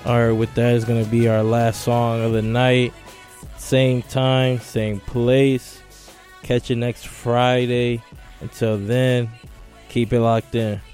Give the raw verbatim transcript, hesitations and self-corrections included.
All right, with that is going to be our last song of the night. Same time, same place. Catch you next Friday. Until then, keep it locked in.